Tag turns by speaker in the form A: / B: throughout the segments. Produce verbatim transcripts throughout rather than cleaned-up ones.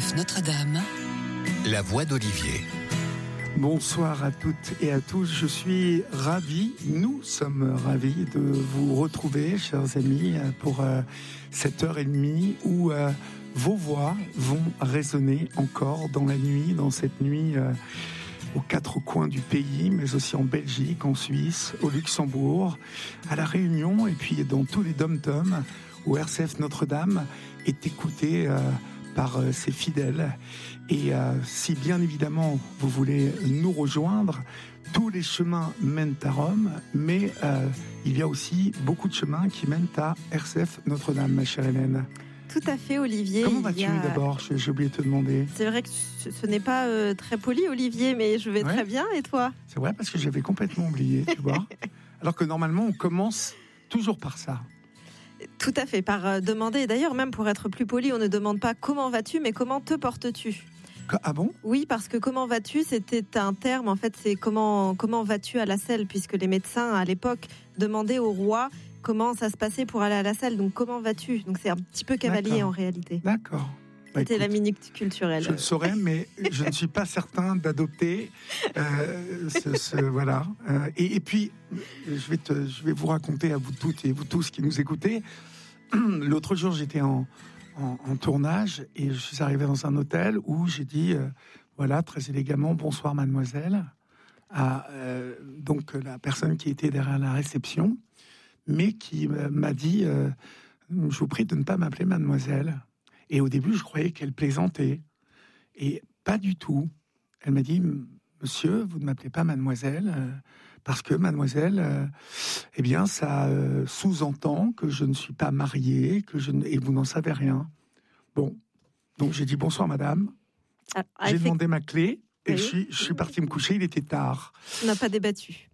A: F Notre-Dame, la voix d'Olivier.
B: Bonsoir à toutes et à tous, je suis ravi, nous sommes ravis de vous retrouver, chers amis, pour euh, cette heure et demie où euh, vos voix vont résonner encore dans la nuit, dans cette nuit euh, aux quatre coins du pays, mais aussi en Belgique, en Suisse, au Luxembourg, à La Réunion et puis dans tous les dom-toms où R C F Notre-Dame est écouté euh, par euh, ses fidèles. Et euh, si bien évidemment vous voulez nous rejoindre, tous les chemins mènent à Rome, mais euh, il y a aussi beaucoup de chemins qui mènent à R C F Notre-Dame, ma chère Hélène.
C: Tout à fait, Olivier.
B: Comment vas-tu
C: a...
B: d'abord ? J'ai, j'ai oublié de te demander.
C: C'est vrai que ce, ce n'est pas euh, très poli, Olivier, mais je vais ouais. très bien. Et toi ?
B: C'est vrai, parce que j'avais complètement oublié, tu vois. Alors que normalement, on commence toujours par ça.
C: Tout à fait, par euh, demander. Et d'ailleurs, même pour être plus poli, on ne demande pas comment vas-tu, mais comment te portes-tu ?
B: Ah bon ?
C: Oui, parce que comment vas-tu, c'était un terme, en fait, c'est comment, comment vas-tu à la selle, puisque les médecins, à l'époque, demandaient au roi comment ça se passait pour aller à la selle. Donc, comment vas-tu ? Donc, c'est un petit peu cavalier, D'accord. en réalité.
B: D'accord. Bah,
C: c'était
B: écoute,
C: la minute culturelle.
B: Je le saurais, mais je ne suis pas certain d'adopter euh, ce, ce, voilà. Euh, et, et puis, je vais, te, je vais vous raconter à vous toutes et vous tous qui nous écoutez. L'autre jour, j'étais en... En, en tournage et je suis arrivé dans un hôtel où j'ai dit euh, voilà très élégamment bonsoir mademoiselle à euh, donc la personne qui était derrière la réception, mais qui euh, m'a dit euh, je vous prie de ne pas m'appeler mademoiselle. Et au début je croyais qu'elle plaisantait et pas du tout. Elle m'a dit monsieur, vous ne m'appelez pas mademoiselle euh, parce que mademoiselle, euh, eh bien, ça euh, sous-entend que je ne suis pas mariée, que je ne... et vous n'en savez rien. Bon, donc j'ai dit bonsoir madame. Ah, j'ai fait... demandé ma clé et oui. je, suis, je suis parti me coucher. Il était tard.
C: On n'a pas débattu.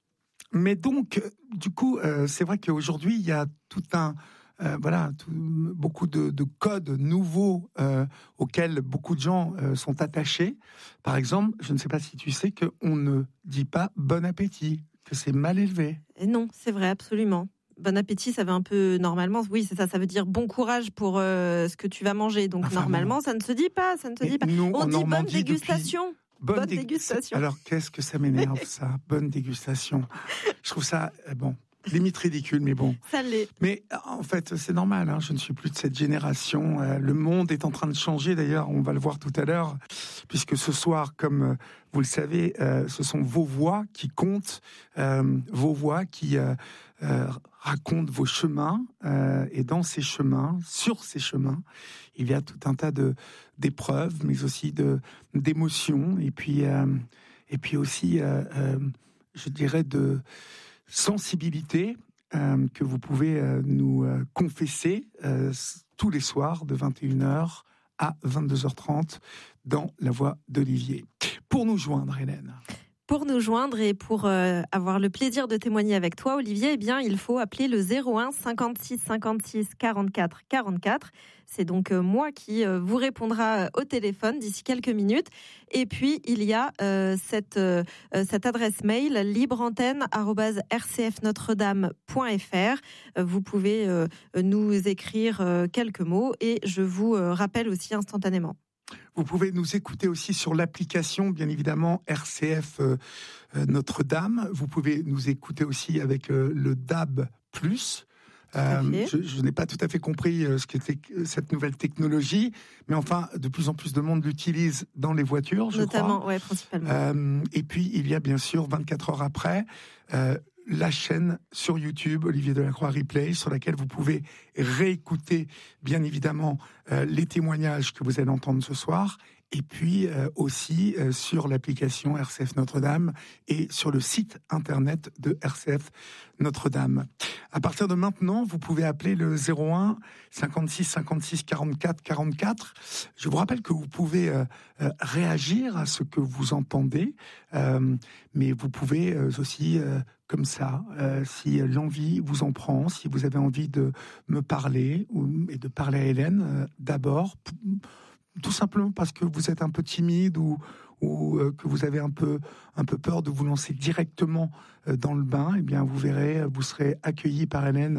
B: Mais donc, du coup, euh, c'est vrai qu'aujourd'hui il y a tout un Euh, voilà, tout, beaucoup de, de codes nouveaux euh, auxquels beaucoup de gens euh, sont attachés. Par exemple, je ne sais pas si tu sais qu'on ne dit pas bon appétit, que c'est mal élevé.
C: Et non, c'est vrai, absolument. Bon appétit, ça veut un peu normalement, oui, c'est ça, ça veut dire bon courage pour euh, ce que tu vas manger. Donc enfin, normalement, bon. ça ne se dit pas, ça ne se dit pas.
B: Nous,
C: on dit bonne
B: dit
C: dégustation.
B: Depuis... Bonne,
C: bonne
B: dég...
C: dégustation.
B: Alors qu'est-ce que ça m'énerve ça, bonne dégustation. Je trouve ça euh, bon. Limite ridicule, mais bon.
C: Ça l'est.
B: Mais en fait, c'est normal, hein, je ne suis plus de cette génération. Euh, le monde est en train de changer, d'ailleurs, on va le voir tout à l'heure, puisque ce soir, comme euh, vous le savez, euh, ce sont vos voix qui comptent, euh, vos voix qui euh, euh, racontent vos chemins, euh, et dans ces chemins, sur ces chemins, il y a tout un tas de d'épreuves, mais aussi de d'émotions, et puis euh, et puis aussi, euh, euh, je dirais de sensibilité euh, que vous pouvez euh, nous euh, confesser euh, tous les soirs de vingt et une heures à vingt-deux heures trente dans La Voix d'Olivier. Pour nous joindre, Hélène.
C: Pour nous joindre et pour euh, avoir le plaisir de témoigner avec toi, Olivier, eh bien, il faut appeler le zéro un cinquante-six cinquante-six quarante-quatre quarante-quatre. C'est donc euh, moi qui euh, vous répondra au téléphone d'ici quelques minutes. Et puis, il y a euh, cette, euh, cette adresse mail libreantenne arobase r c f notre dame point f r. Euh, vous pouvez euh, nous écrire euh, quelques mots et je vous euh, rappelle aussi instantanément.
B: Vous pouvez nous écouter aussi sur l'application, bien évidemment, R C F euh, Notre-Dame. Vous pouvez nous écouter aussi avec euh, le D A B plus. Euh, je, je n'ai pas tout à fait compris euh, ce qu'était cette nouvelle technologie, mais enfin, de plus en plus de monde l'utilise dans les voitures, je
C: Notamment,
B: crois.
C: ouais, principalement.
B: Euh, et puis, il y a bien sûr, vingt-quatre heures après, euh, la chaîne sur YouTube, Olivier Delacroix Replay, sur laquelle vous pouvez réécouter, bien évidemment, euh, les témoignages que vous allez entendre ce soir, et puis euh, aussi euh, sur l'application R C F Notre-Dame et sur le site internet de R C F Notre-Dame. À partir de maintenant, vous pouvez appeler le zéro un cinquante-six cinquante-six quarante-quatre quarante-quatre. Je vous rappelle que vous pouvez euh, euh, réagir à ce que vous entendez, euh, mais vous pouvez euh, aussi... Euh, comme ça, euh, si l'envie vous en prend, si vous avez envie de me parler ou, et de parler à Hélène, euh, d'abord, p- tout simplement parce que vous êtes un peu timide ou, ou euh, que vous avez un peu, un peu peur de vous lancer directement euh, dans le bain, eh bien vous verrez, vous serez accueilli par Hélène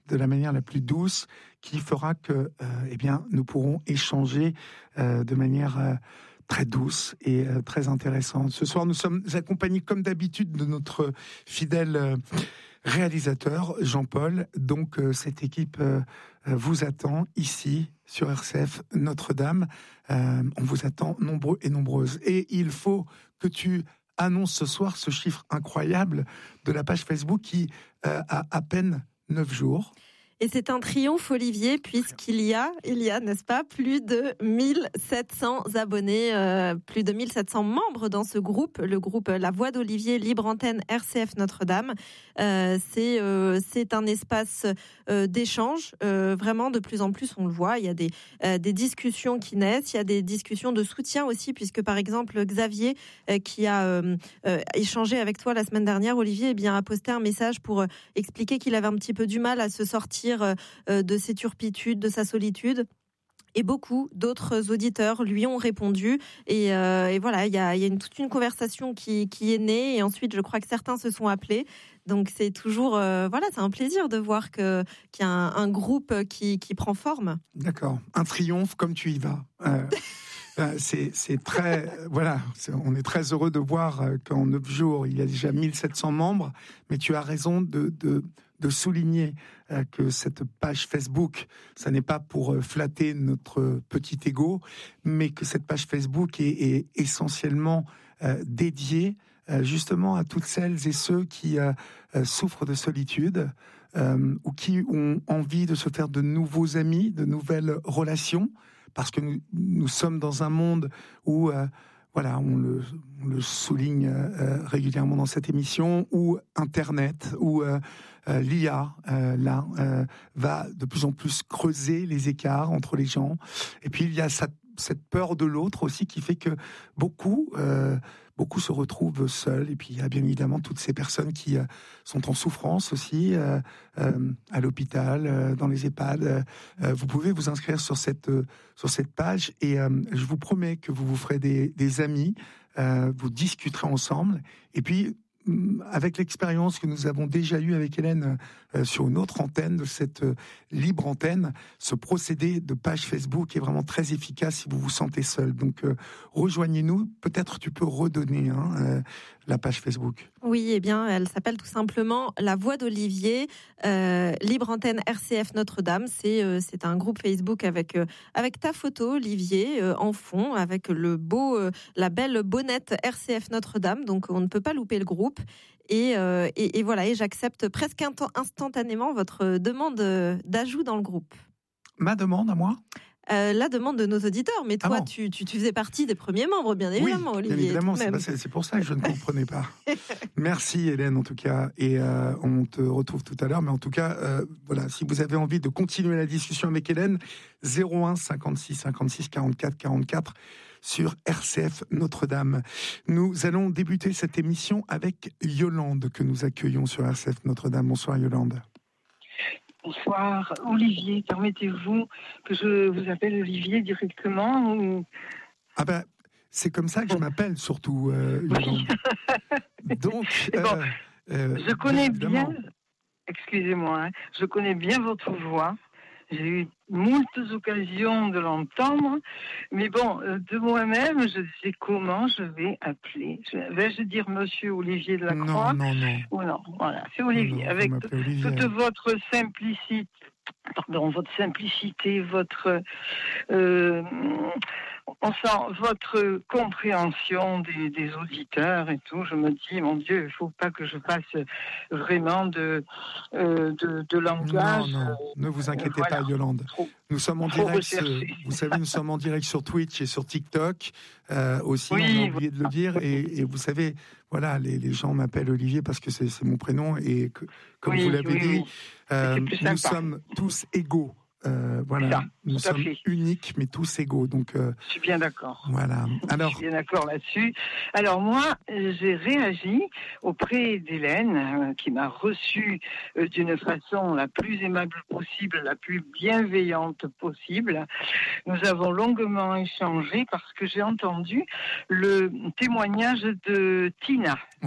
B: de la manière la plus douce, qui fera que, euh, eh bien, nous pourrons échanger euh, de manière euh, très douce et euh, très intéressante. Ce soir, nous sommes accompagnés, comme d'habitude, de notre fidèle euh, réalisateur, Jean-Paul. Donc, euh, cette équipe euh, vous attend ici, sur R C F Notre-Dame. Euh, on vous attend nombreux et nombreuses. Et il faut que tu annonces ce soir ce chiffre incroyable de la page Facebook qui euh, a à peine neuf jours.
C: Et c'est un triomphe, Olivier, puisqu'il y a, il y a, n'est-ce pas, plus de mille sept cents abonnés, euh, plus de mille sept cents membres dans ce groupe, le groupe La Voix d'Olivier, Libre Antenne R C F Notre-Dame. Euh, c'est, euh, c'est un espace euh, d'échange, euh, vraiment de plus en plus, on le voit. Il y a des, euh, des discussions qui naissent, il y a des discussions de soutien aussi, puisque par exemple Xavier, euh, qui a euh, euh, échangé avec toi la semaine dernière, Olivier, eh bien, a posté un message pour euh, expliquer qu'il avait un petit peu du mal à se sortir de ses turpitudes, de sa solitude. Et beaucoup d'autres auditeurs lui ont répondu. Et, euh, et voilà, il y a, y a une, toute une conversation qui, qui est née. Et ensuite, je crois que certains se sont appelés. Donc, c'est toujours... Euh, voilà, c'est un plaisir de voir que, qu'il y a un, un groupe qui, qui prend forme.
B: D'accord. Un triomphe comme tu y vas. Euh... C'est, c'est très, voilà, c'est, on est très heureux de voir qu'en neuf jours, il y a déjà mille sept cents membres, mais tu as raison de, de, de souligner que cette page Facebook, ça n'est pas pour flatter notre petit ego, mais que cette page Facebook est, est essentiellement euh, dédiée euh, justement à toutes celles et ceux qui euh, souffrent de solitude, euh, ou qui ont envie de se faire de nouveaux amis, de nouvelles relations. Parce que nous, nous sommes dans un monde où, euh, voilà, on le, on le souligne euh, régulièrement dans cette émission, où Internet, où euh, euh, l'I A, euh, là, euh, va de plus en plus creuser les écarts entre les gens. Et puis, il y a cette, cette peur de l'autre aussi qui fait que beaucoup... Euh, Beaucoup se retrouvent seuls, et puis il y a bien évidemment toutes ces personnes qui euh, sont en souffrance aussi, euh, euh, à l'hôpital, euh, dans les EHPAD. Euh, vous pouvez vous inscrire sur cette, euh, sur cette page, et euh, je vous promets que vous vous ferez des, des amis, euh, vous discuterez ensemble, et puis avec l'expérience que nous avons déjà eue avec Hélène euh, sur une autre antenne, de cette euh, libre antenne, ce procédé de page Facebook est vraiment très efficace si vous vous sentez seul. Donc euh, rejoignez-nous, peut-être tu peux redonner hein, euh, la page Facebook.
C: Oui, eh bien, elle s'appelle tout simplement La Voix d'Olivier, euh, Libre Antenne R C F Notre-Dame. C'est, euh, c'est un groupe Facebook avec, euh, avec ta photo, Olivier, euh, en fond, avec le beau, euh, la belle bonnette R C F Notre-Dame. Donc, on ne peut pas louper le groupe. Et, euh, et, et voilà, et j'accepte presque instantanément votre demande d'ajout dans le groupe.
B: Ma demande à moi ?
C: Euh, la demande de nos auditeurs, mais toi, ah bon. tu, tu, tu faisais partie des premiers membres, bien évidemment,
B: oui,
C: Olivier.
B: Bien évidemment, c'est, pas, c'est pour ça que je ne comprenais pas. Merci Hélène, en tout cas, et euh, on te retrouve tout à l'heure. Mais en tout cas, euh, voilà, si vous avez envie de continuer la discussion avec Hélène, zéro un cinquante-six cinquante-six quarante-quatre quarante-quatre sur R C F Notre-Dame. Nous allons débuter cette émission avec Yolande que nous accueillons sur R C F Notre-Dame. Bonsoir Yolande.
D: Bonsoir, Olivier. Permettez-vous que je vous appelle Olivier directement ou...
B: Ah ben, c'est comme ça que je m'appelle surtout, euh, Yolande.
D: Oui.
B: Donc,
D: bon,
B: euh, euh,
D: je connais
B: évidemment.
D: bien, excusez-moi, hein, je connais bien votre voix. J'ai eu moult occasions de l'entendre, mais bon, de moi-même, je disais comment je vais appeler. Je, vais-je dire Monsieur Olivier de la Croix ?
B: Non, non, non.
D: Ou non, voilà, c'est Olivier.
B: Non, non,
D: avec
B: Olivier.
D: toute votre simplicité, pardon, votre simplicité, votre, euh, on sent votre compréhension des, des auditeurs et tout. Je me dis, mon Dieu, il ne faut pas que je fasse vraiment de, euh, de, de langage.
B: Non, non, ne vous inquiétez euh, voilà. pas, Yolande. Trop, nous sommes en direct, euh, vous savez, nous sommes en direct sur Twitch et sur TikTok euh, aussi, oui, on a oublié de le dire. Et, et vous savez, voilà, les, les gens m'appellent Olivier parce que c'est, c'est mon prénom et que, comme oui, vous l'avez oui, dit, oui. Euh, nous sommes tous égaux. Euh, voilà, ça, nous sommes fait. uniques, mais tous égaux. Donc, euh,
D: je suis bien d'accord.
B: Voilà. Alors,
D: je suis bien d'accord là-dessus. Alors moi, j'ai réagi auprès d'Hélène, euh, qui m'a reçue euh, d'une façon la plus aimable possible, la plus bienveillante possible. Nous avons longuement échangé parce que j'ai entendu le témoignage de Tina.
B: Oui.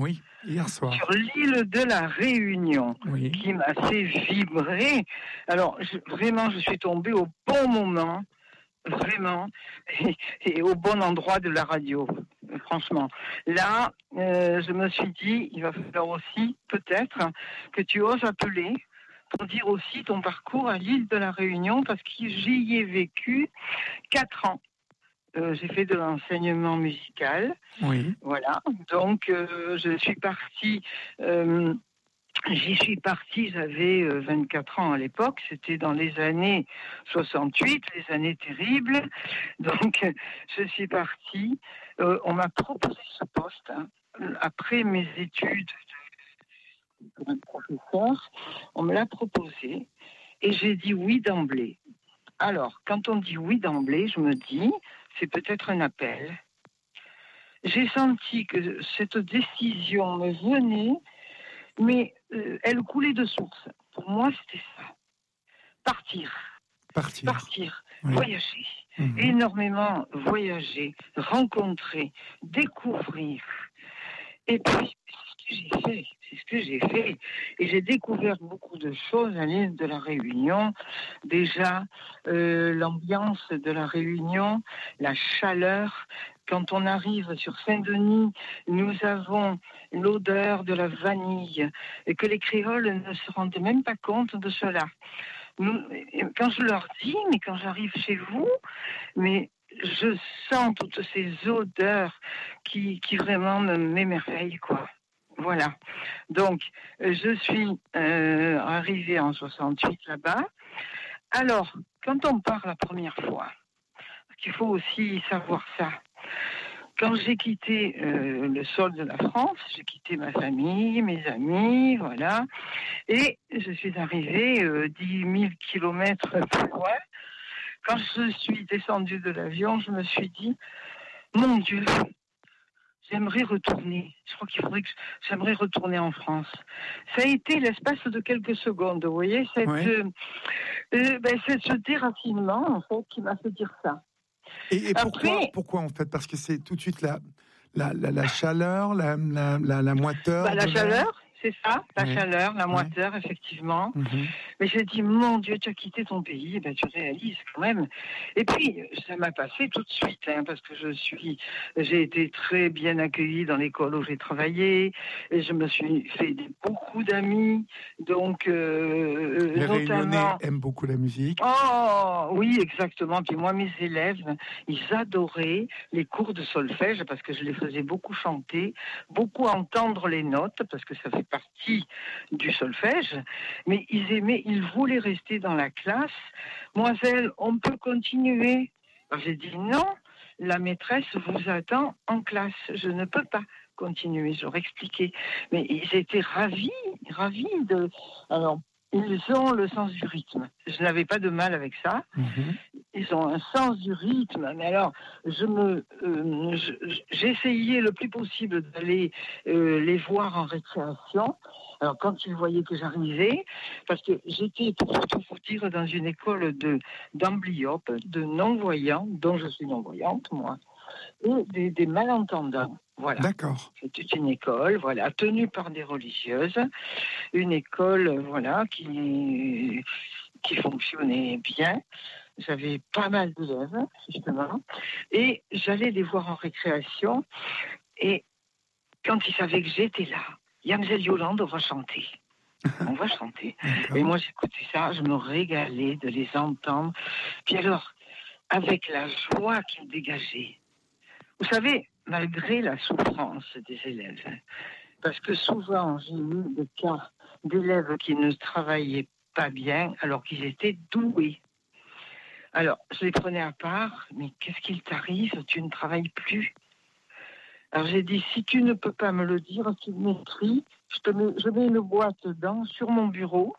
B: Hier soir.
D: sur l'île de la Réunion,
B: Oui.
D: qui m'a fait vibrer. Alors, je, vraiment, je suis tombée au bon moment, vraiment, et, et au bon endroit de la radio, franchement. Là, euh, je me suis dit, il va falloir aussi, peut-être, que tu oses appeler pour dire aussi ton parcours à l'île de la Réunion, parce que j'y ai vécu quatre ans. Euh, j'ai fait de l'enseignement musical,
B: Oui.
D: voilà. Donc, euh, je suis partie... Euh, J'y suis partie, j'avais euh, vingt-quatre ans à l'époque, c'était dans les années soixante-huit, les années terribles. Donc, euh, je suis partie. Euh, on m'a proposé ce poste hein, après mes études de, pour un professeur. On me l'a proposé et j'ai dit oui d'emblée. Alors, quand on dit oui d'emblée, je me dis, c'est peut-être un appel. J'ai senti que cette décision me venait, mais euh, elle coulait de source. Pour moi, c'était ça. Partir.
B: Partir.
D: Partir.
B: Oui.
D: Voyager.
B: Mhm.
D: Énormément voyager, rencontrer, découvrir. Et puis, c'est ce que j'ai fait. C'est ce que j'ai fait. Et j'ai découvert beaucoup de choses à l'île de la Réunion. Déjà, euh, l'ambiance de la Réunion, la chaleur. Quand on arrive sur Saint-Denis, nous avons l'odeur de la vanille et que les créoles ne se rendent même pas compte de cela. Nous, quand je leur dis, mais quand j'arrive chez vous, mais je sens toutes ces odeurs qui, qui vraiment m'émerveillent, quoi. Voilà. Donc, je suis euh, arrivée en soixante-huit là-bas. Alors, quand on part la première fois, parce qu'il faut aussi savoir ça, quand j'ai quitté euh, le sol de la France, j'ai quitté ma famille, mes amis, voilà, et je suis arrivée euh, dix mille kilomètres plus loin. Quand je suis descendue de l'avion, je me suis dit, mon Dieu, j'aimerais retourner. Je crois qu'il faudrait que j'aimerais retourner en France. Ça a été l'espace de quelques secondes, vous voyez, cette,
B: Ouais.
D: euh, euh, ben, c'est ce déracinement, en fait, qui m'a fait dire ça.
B: Et, et pourquoi,
D: Après-
B: pourquoi en fait? Parce que c'est tout de suite la, la, la, la chaleur, la, la, la, la moiteur.
D: Bah, la
B: de l'air.
D: chaleur, c'est ça, la
B: Ouais.
D: chaleur, la
B: Ouais.
D: moiteur, effectivement.
B: Mhm.
D: Mais j'ai dit, mon Dieu, tu as quitté ton pays, ben, tu réalises quand même. Et puis, ça m'a passé tout de suite, hein, parce que je suis, j'ai été très bien accueillie dans l'école où j'ai travaillé, et je me suis fait des- beaucoup d'amis, donc, euh,
B: Les Réunionnais
D: notamment...
B: aiment beaucoup la musique.
D: Oh, oui, exactement. Puis moi, mes élèves, ils adoraient les cours de solfège parce que je les faisais beaucoup chanter, beaucoup entendre les notes parce que ça fait partie du solfège. Mais ils aimaient, ils voulaient rester dans la classe. Mademoiselle, on peut continuer. Alors, j'ai dit non, la maîtresse vous attend en classe. Je ne peux pas continuer. Je leur expliquais. Mais ils étaient ravis, ravis de. Alors, ils ont le sens du rythme. Je n'avais pas de mal avec ça.
B: Mhm.
D: Ils ont un sens du rythme. Mais alors, je me, euh, je- j'essayais le plus possible d'aller euh, les voir en récréation. Alors, quand ils voyaient que j'arrivais, parce que j'étais, pour tout vous dire, dans une école de d'amblyopes, de non-voyants, dont je suis non-voyante, moi, et des, des malentendants. Voilà.
B: D'accord.
D: C'était une école, voilà, tenue par des religieuses, une école, voilà, qui, qui fonctionnait bien. J'avais pas mal d'élèves, justement, et j'allais les voir en récréation, et quand ils savaient que j'étais là, Yamzelle Yolande, on va chanter. On va chanter.
B: D'accord.
D: Et moi, j'écoutais ça, je me régalais de les entendre. Puis alors, avec la joie qu'ils dégageaient, vous savez, malgré la souffrance des élèves, parce que souvent j'ai eu des cas d'élèves qui ne travaillaient pas bien alors qu'ils étaient doués. Alors, je les prenais à part, mais qu'est-ce qu'il t'arrive? Tu ne travailles plus. Alors j'ai dit, si tu ne peux pas me le dire, tu m'écris, je, te mets, je mets une boîte dedans sur mon bureau,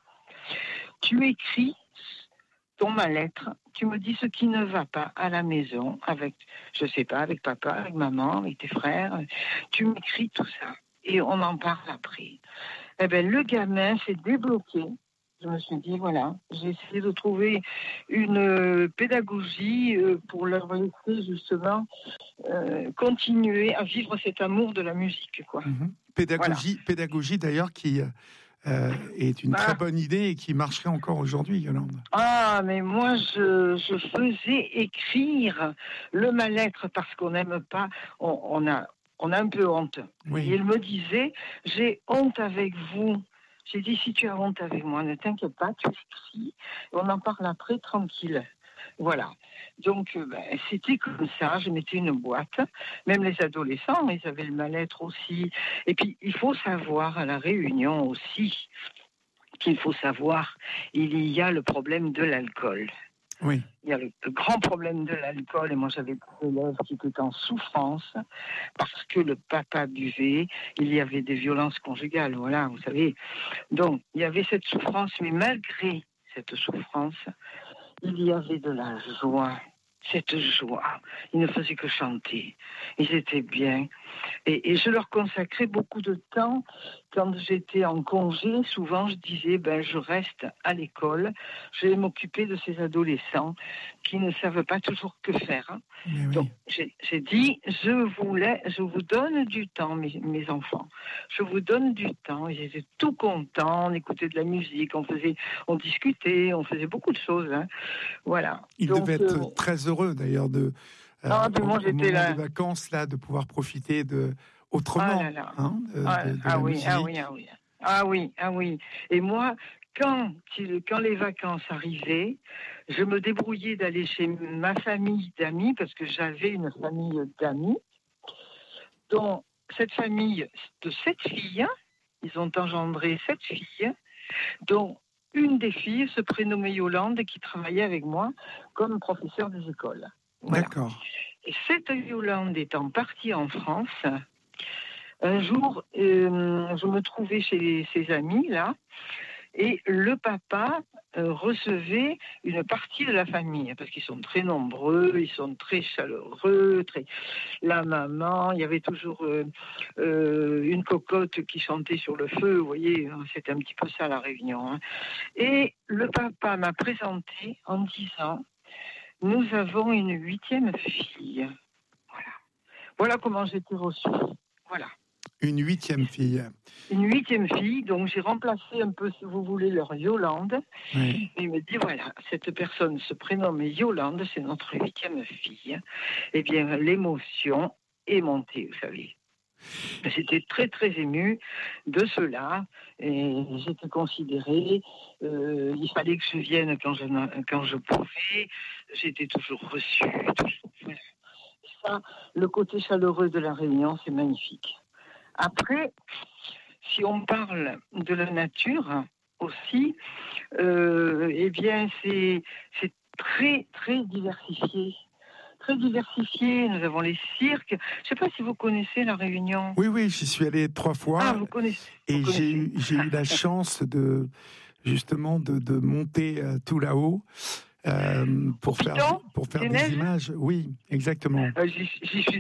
D: tu écris ton mal-être, tu me dis ce qui ne va pas à la maison, avec, je sais pas, avec papa, avec maman, avec tes frères, tu m'écris tout ça, et on en parle après. Eh bien, le gamin s'est débloqué. Je me suis dit, voilà, j'ai essayé de trouver une euh, pédagogie euh, pour leur laisser justement euh, continuer à vivre cet amour de la musique, quoi.
B: Mhm. Pédagogie, voilà. pédagogie d'ailleurs qui euh, est une ah. très bonne idée et qui marcherait encore aujourd'hui, Yolande.
D: Ah, mais moi, je, je faisais écrire le mal-être parce qu'on n'aime pas, on, on, a, on a un peu honte. Oui. Et il me disait, j'ai honte avec vous. J'ai dit, si tu as honte avec moi, ne t'inquiète pas, tu écris, on en parle après, tranquille. Voilà. Donc, ben, c'était comme ça. Je mettais une boîte. Même les adolescents, ils avaient le mal-être aussi. Et puis, il faut savoir à la Réunion aussi qu'il faut savoir, il y a le problème de l'alcool.
B: Oui.
D: Il y a le, le grand problème de l'alcool. Et moi, j'avais des élèves qui étaient en souffrance parce que le papa buvait. Il y avait des violences conjugales. Voilà, vous savez. Donc, il y avait cette souffrance. Mais malgré cette souffrance, il y avait de la joie, cette joie. Ils ne faisaient que chanter. Ils étaient bien. Et, et je leur consacrais beaucoup de temps. Quand j'étais en congé, souvent je disais, ben, je reste à l'école. Je vais m'occuper de ces adolescents qui ne savent pas toujours que faire.
B: Oui.
D: Donc, j'ai, j'ai dit, je vous, la, je vous donne du temps, mes, mes enfants. Je vous donne du temps. Ils étaient tout contents. On écoutait de la musique, on faisait, on discutait, on faisait beaucoup de choses. Hein. Voilà.
B: Ils
D: Donc,
B: devaient être
D: euh,
B: très heureux d'ailleurs de, euh,
D: ah,
B: au,
D: moi,
B: au
D: j'étais
B: moment
D: là.
B: des vacances là, de pouvoir profiter de autrement,
D: ah là là.
B: Hein, de,
D: ah,
B: de, de
D: ah,
B: la
D: oui,
B: musique.
D: ah oui, ah oui, ah oui, ah oui. Et moi, quand, quand les vacances arrivaient, je me débrouillais d'aller chez ma famille d'amis, parce que j'avais une famille d'amis, dont cette famille de sept filles, ils ont engendré sept filles, dont une des filles se prénommait Yolande, qui travaillait avec moi comme professeur des écoles. Voilà.
B: D'accord.
D: Et cette Yolande étant partie en France, un jour, euh, je me trouvais chez ses amis, là, et le papa euh, recevait une partie de la famille, parce qu'ils sont très nombreux, ils sont très chaleureux, très... la maman, il y avait toujours euh, euh, une cocotte qui chantait sur le feu, vous voyez, c'était un petit peu ça la réunion. Hein. Et le papa m'a présenté en disant, nous avons une huitième fille. Voilà. Voilà comment j'étais reçue. Voilà.
B: Une huitième fille.
D: Une huitième fille, donc j'ai remplacé un peu, si vous voulez, leur Yolande.
B: Oui.
D: Et il me dit, voilà, cette personne se prénomme Yolande, c'est notre huitième fille. Eh bien, l'émotion est montée, vous savez. J'étais très, très émue de cela. Et j'étais considérée, euh, il fallait que je vienne quand je, quand je pouvais. J'étais toujours reçue. Toujours, voilà. Ça, le côté chaleureux de la Réunion, c'est magnifique. Après, si on parle de la nature aussi, euh, eh bien, c'est, c'est très, très diversifié. Très diversifié. Nous avons les cirques. Je ne sais pas si vous connaissez la Réunion.
B: Oui, oui, j'y suis allé trois fois.
D: Ah, vous connaissez.
B: Et
D: vous
B: j'ai, eu, j'ai eu la chance de, justement, de, de monter euh, tout là-haut. Euh, pour, faire, pour faire des images. Oui, exactement.
D: Euh, j'y, j'y suis